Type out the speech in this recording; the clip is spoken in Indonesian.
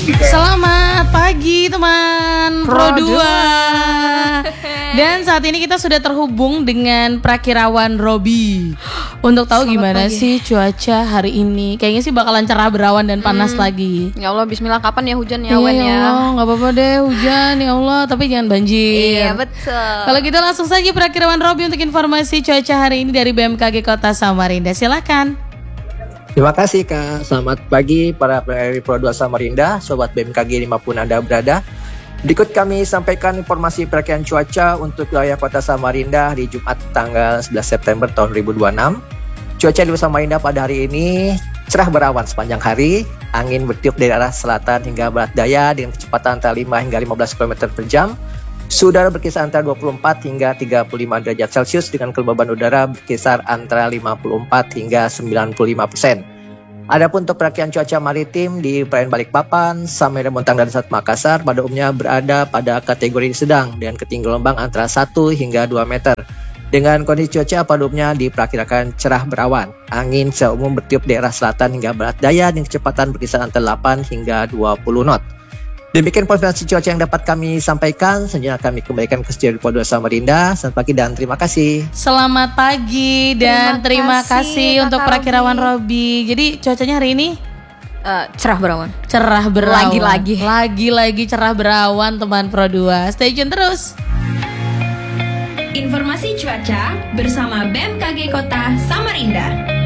Selamat pagi teman Pro 2. Dan saat ini kita sudah terhubung dengan Prakirawan Robi untuk tahu gimana sih cuaca hari ini. Kayaknya sih bakalan cerah berawan dan panas lagi. Ya Allah, bismillah, kapan ya hujan ya, awan ya Allah, gak apa-apa deh hujan ya Allah, tapi jangan banjir. Iya betul. Kalau gitu langsung saja Prakirawan Robi untuk informasi cuaca hari ini dari BMKG Kota Samarinda. Silakan. Terima kasih Kak, selamat pagi para pendengar Pro 2 Samarinda, Sobat BMKG dimanapun Anda berada. Berikut kami sampaikan informasi perakiraan cuaca untuk wilayah Kota Samarinda di Jumat tanggal 11 September tahun 2026. Cuaca di Samarinda pada hari ini cerah berawan sepanjang hari, angin bertiup dari arah selatan hingga barat daya dengan kecepatan antara 5 hingga 15 km per jam. Suhu udara berkisar antara 24 hingga 35 derajat Celcius dengan kelembaban udara berkisar antara 54 hingga 95%. Adapun untuk perakiraan cuaca maritim di perairan Balikpapan, Samarinda, Bontang, dan Selat Makassar pada umumnya berada pada kategori sedang dengan ketinggian gelombang antara 1 hingga 2 meter. Dengan kondisi cuaca pada umumnya diperkirakan cerah berawan. Angin secara umum bertiup daerah selatan hingga barat daya dengan kecepatan berkisar antara 8 hingga 20 knot. Demikian informasi cuaca yang dapat kami sampaikan. Selanjutnya kami kembalikan ke studio Pro 2 Samarinda. Selamat pagi dan terima kasih. Selamat pagi dan terima kasih untuk Prakirawan Robi. Jadi cuacanya hari ini cerah berawan. Cerah berawan. Lagi-lagi cerah berawan teman Pro 2. Stay tune terus. Informasi cuaca bersama BMKG Kota Samarinda.